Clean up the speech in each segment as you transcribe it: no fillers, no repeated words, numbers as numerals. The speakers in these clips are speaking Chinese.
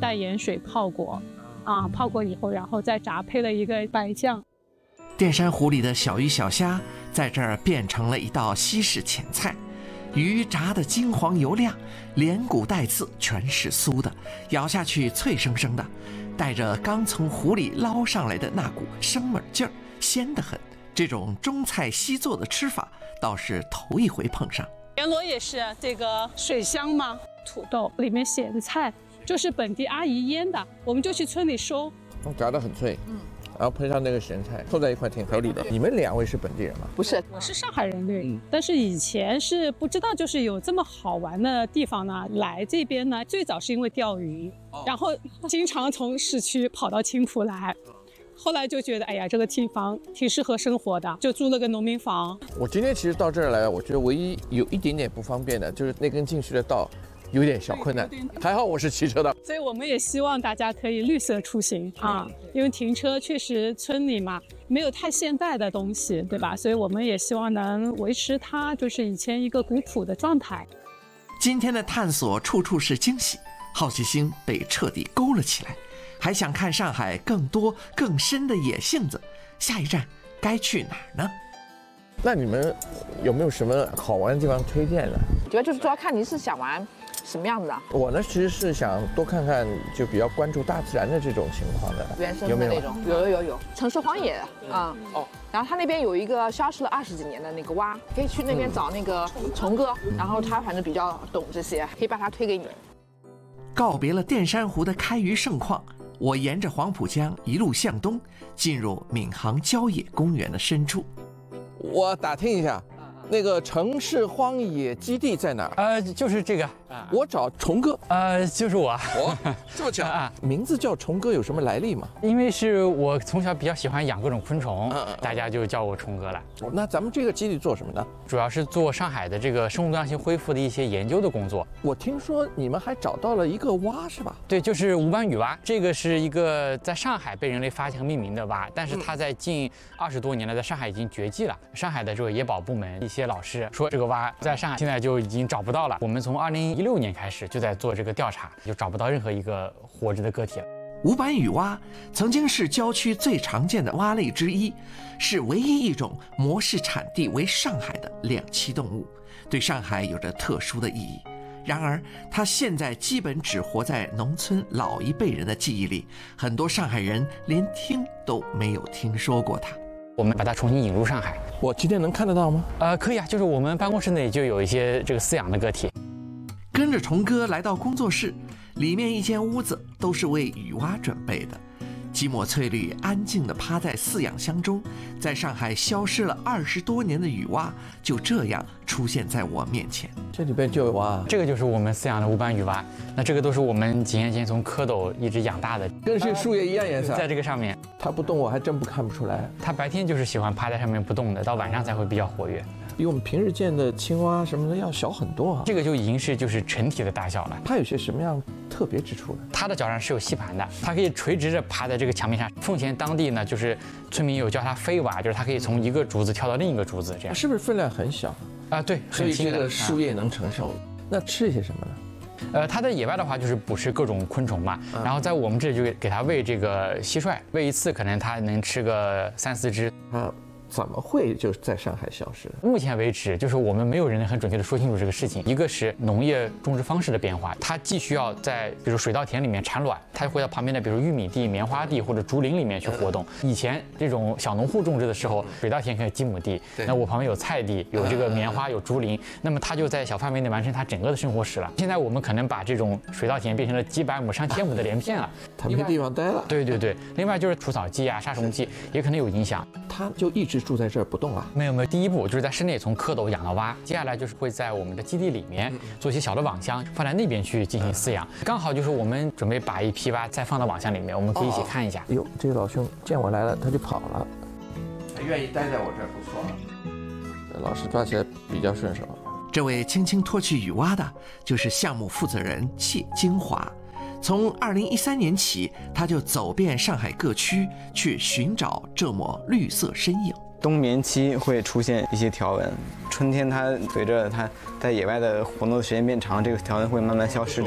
淡盐水泡过，泡过以后，然后再炸配了一个白酱。 淀山湖里的小鱼小虾在这儿变成了一道西式前菜，鱼炸得金黄油亮，连骨带刺全是酥的，咬下去脆生生的，带着刚从湖里捞上来的那股生猛劲儿，鲜得很。这种中菜西做的吃法倒是头一回碰上。 田螺也是这个水乡嘛，土豆里面咸菜就是本地阿姨腌的，我们就去村里收， 炸得很脆，然后配上那个咸菜，凑在一块挺合理的。你们2位是本地人吗？ 不是， 我是上海人对，但是以前是不知道就是有这么好玩的地方呢。来这边呢，最早是因为钓鱼，然后经常从市区跑到青浦来。后来就觉得，哎呀，这个地方挺适合生活的，就租了个农民房。 我今天其实到这儿来，我觉得唯一有一点点不方便的，就是那根进去的道有点小困难。还好我是骑车的， 所以我们也希望大家可以绿色出行因为停车确实村里嘛没有太现代的东西，对吧？所以我们也希望能维持它就是以前一个古朴的状态。 今天的探索处处是惊喜，好奇心被彻底勾了起来。还想看上海更多更深的野性子，下一站该去哪儿呢？ 那你们有没有什么好玩的地方推荐呢？ 主要就是主要看你是想玩什么样子的。 我呢其实是想多看看，就比较关注大自然的这种情况的， 原生的那种，有城市荒野然后他那边有一个消失了20几年的那个蛙，可以去那边找那个虫哥，然后他反正比较懂这些，可以把他推给你。 告别了淀山湖的开渔盛况，我沿着黄浦江一路向东，进入闵行郊野公园的深处。 我打听一下，那个城市荒野基地在哪儿？ 就是这个。 我找虫哥。 就是我。 这么巧啊！名字叫虫哥有什么来历吗？ 因为是我从小比较喜欢养各种昆虫，大家就叫我虫哥了。 那咱们这个基地做什么呢？ 主要是做上海的这个生物多样性恢复的一些研究的工作。 我听说你们还找到了一个蛙，是吧？ 对，就是无斑羽蛙。这个是一个在上海被人类发现和命名的蛙，但是它在近20多年来在上海已经绝迹了。上海的这个野保部门一些老师说，这个蛙在上海现在就已经找不到了。我们从2016年开始就在做这个调查，就找不到任何一个活着的个体了。 无斑羽蛙曾经是郊区最常见的蛙类之一，是唯一一种模式产地为上海的两栖动物，对上海有着特殊的意义。然而，它现在基本只活在农村老一辈人的记忆里，很多上海人连听都没有听说过它。 我们把它重新引入上海。 我今天能看得到吗？ 可以啊，就是我们办公室内就有一些这个饲养的个体。 跟着虫哥来到工作室，里面一间屋子都是为羽蛙准备的。几抹翠绿安静地趴在饲养箱中，在上海消失了20多年的羽蛙就这样出现在我面前。 这里边就有蛙， 这个就是我们饲养的无斑羽蛙。那这个都是我们几年前从蝌蚪一直养大的， 跟这树叶一样颜色。 在这个上面， 它不动我还真不看不出来。 它白天就是喜欢趴在上面不动的，到晚上才会比较活跃。 比我们平日见的青蛙什么的要小很多啊。 这个就已经是就是成体的大小了。 它有些什么样特别之处呢？ 它的脚上是有吸盘的，它可以垂直着趴在这个墙面上。奉贤当地呢，就是村民有叫它飞蛙，就是它可以从一个竹子跳到另一个竹子，这样。 是不是分量很小啊？对， 所以这个树叶能承受。那吃一些什么呢？ 它在野外的话就是捕食各种昆虫嘛，然后在我们这里就给它喂这个蟋蟀，喂一次可能它能吃个3、4只。 怎么会就在上海消失？ 目前为止，就是我们没有人很准确的说清楚这个事情。一个是农业种植方式的变化，它既需要在比如水稻田里面产卵，它会到旁边的比如玉米地、棉花地或者竹林里面去活动。以前这种小农户种植的时候，水稻田可能几亩地，那我旁边有菜地，有这个棉花，有竹林，那么它就在小范围内完成它整个的生活史了。现在我们可能把这种水稻田变成了几百亩、上千亩的连片了， 它没地方待了。 对对对，另外就是除草剂啊、杀虫剂也可能有影响。 它就一直住在这儿不动啊？ 没有，第一步就是在室内从蝌蚪养到蛙，接下来就是会在我们的基地里面做一些小的网箱，放在那边去进行饲养。刚好就是我们准备把一批蛙再放到网箱里面，我们可以一起看一下。 哟，这个老兄见我来了，他就跑了。他愿意待在我这儿不错了，老师抓起来比较顺手。 这位轻轻脱去羽蛙的，就是项目负责人谢金华。从2013年起，他就走遍上海各区，去寻找这抹绿色身影。 冬眠期会出现一些条纹，春天它随着它在野外的活动的时间变长，这个条纹会慢慢消失掉。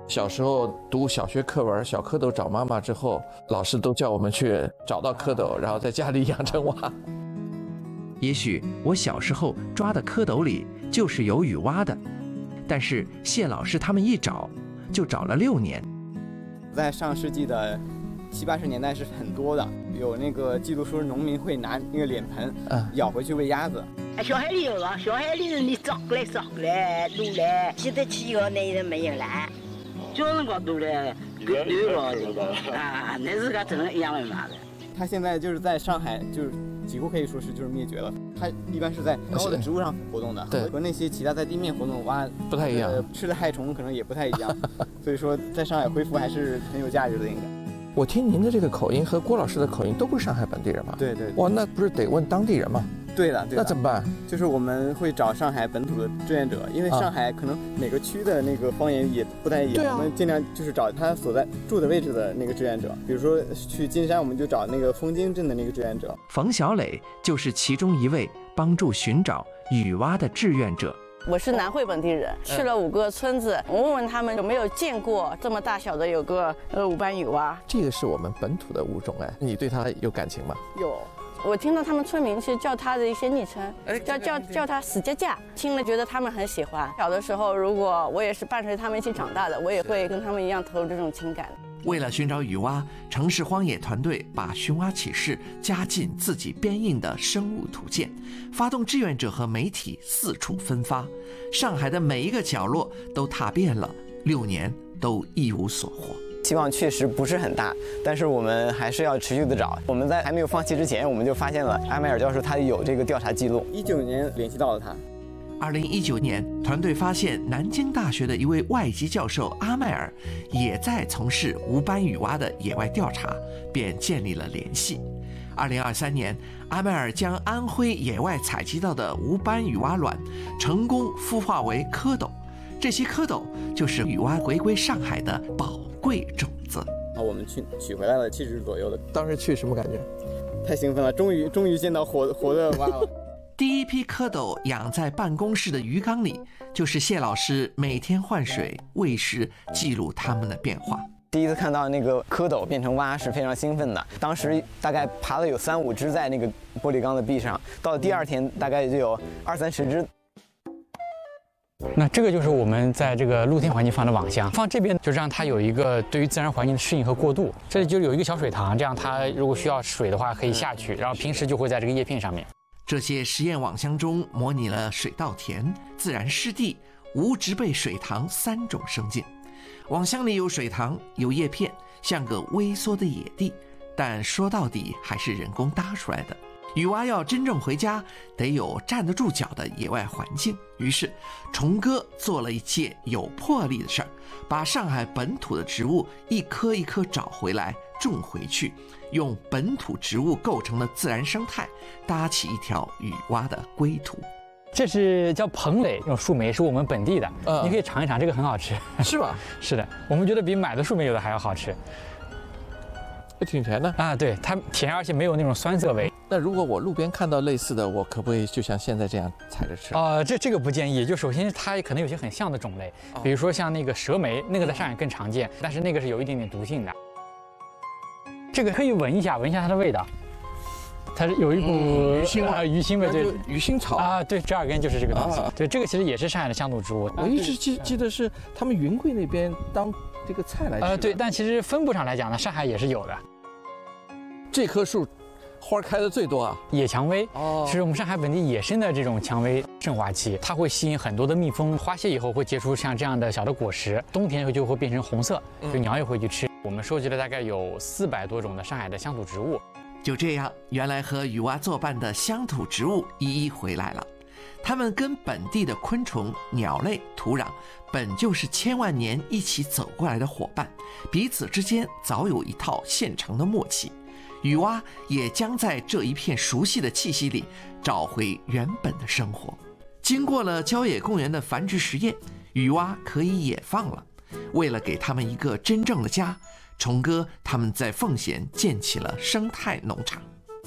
小时候读小学课文《小蝌蚪找妈妈》之后，老师都叫我们去找到蝌蚪，然后在家里养成蛙。 也许我小时候抓的蝌蚪里就是有雨蛙的，但是谢老师他们一找就找了6年。 在上世纪的70、80年代是很多的，有那个记录说农民会拿那个脸盆舀回去喂鸭子。 小海里有啊，小海里你找过来撸来，现在去个那人没有了，小辰光撸来溜了啊，那是个真的养了嘛的。 它现在就是在上海，就是几乎可以说是就是灭绝了。它一般是在高的植物上活动的，和那些其他在地面活动的蛙不太一样， 吃的害虫可能也不太一样。所以说，在上海恢复还是很有价值的，应该。 我听您的这个口音和郭老师的口音都不是上海本地人吧？ 对对。 哇，那不是得问当地人吗？ 对的， 那怎么办？ 就是我们会找上海本土的志愿者，因为上海可能每个区的那个方言也不太一样，我们尽量就是找他所在住的位置的那个志愿者。比如说去金山，我们就找那个枫泾镇的那个志愿者。 冯小磊就是其中一位帮助寻找雨蛙的志愿者。 我是南汇本地人，去了5个村子，我问问他们有没有见过这么大小的有个5斑雨蛙。 这个是我们本土的物种哎，你对它有感情吗？ 有。我听到他们村民是叫他的一些昵称，叫他死架架，听了觉得他们很喜欢。小的时候，如果我也是伴随他们一起长大的，我也会跟他们一样投入这种情感。 为了寻找雨蛙，城市荒野团队把寻蛙启事加进自己编印的生物图鉴，发动志愿者和媒体四处分发，上海的每一个角落都踏遍了，6年都一无所获。 希望确实不是很大，但是我们还是要持续的找。我们在还没有放弃之前，我们就发现了埃迈尔教授他有这个调查记录。19年联系到了他。 2019年，团队发现南京大学的一位外籍教授阿迈尔也在从事5斑雨蛙的野外调查，便建立了联系。2023年，阿迈尔将安徽野外采集到的5斑雨蛙卵成功孵化为蝌蚪，这些蝌蚪就是雨蛙回归上海的宝贵种子。 我们取回来了7只左右的， 当时去什么感觉？ 太兴奋了，终于见到活的蛙了。 第一批蝌蚪养在办公室的鱼缸里，就是谢老师每天换水、喂食，记录它们的变化。 第一次看到那个蝌蚪变成蛙是非常兴奋的，当时大概爬了有3、5只在那个玻璃缸的壁上，到了第2天大概就有20、30只。 那这个就是我们在这个露天环境放的网箱，放这边就让它有一个对于自然环境的适应和过渡。这里就有一个小水塘，这样它如果需要水的话可以下去，然后平时就会在这个叶片上面。 这些实验网箱中模拟了水稻田、自然湿地、无植被水塘3种生境。网箱里有水塘，有叶片，像个微缩的野地，但说到底还是人工搭出来的。雨蛙要真正回家，得有站得住脚的野外环境。于是，虫哥做了一件有魄力的事儿，把上海本土的植物一颗一颗找回来，种回去，用本土植物构成的自然生态，搭起一条雨蛙的归途。 这是叫蓬蕾，这种树莓是我们本地的，你可以尝一尝，这个很好吃。 是吧？ 是的，我们觉得比买的树莓有的还要好吃。 挺甜的啊，对，它甜，而且没有那种酸涩味。 那如果我路边看到类似的，我可不可以就像现在这样采着吃？ 这个不建议。就首先它可能有些很像的种类，比如说像那个蛇莓，那个在上海更常见，但是那个是有一点点毒性的。这个可以闻一下它的味道，它是有一股鱼腥味， 鱼腥味，对， 鱼腥草啊，对，折耳根就是这个东西。对，这个其实也是上海的乡土植物。 我一直记得是他们云贵那边当这个菜来吃。 对，但其实分布上来讲呢，上海也是有的。 这棵树花开的最多啊， 野蔷薇是我们上海本地野生的这种蔷薇盛华期，它会吸引很多的蜜蜂，花谢以后会结出像这样的小的果实，冬天就会变成红色，就鸟也会去吃。我们收集了大概有400多种的上海的乡土植物。 就这样，原来和雨蛙作伴的乡土植物一一回来了。它们跟本地的昆虫、鸟类、土壤本就是千万年一起走过来的伙伴，彼此之间早有一套现成的默契。雨蛙也将在这一片熟悉的气息里找回原本的生活。经过了郊野公园的繁殖实验，雨蛙可以野放了。为了给他们一个真正的家，虫哥他们在奉贤建起了生态农场。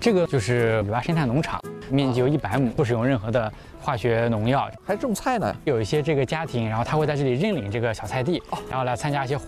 这个就是雨蛙生态农场，面积有100亩，不使用任何的化学农药， 还种菜呢。 有一些这个家庭，然后他会在这里认领这个小菜地，然后来参加一些活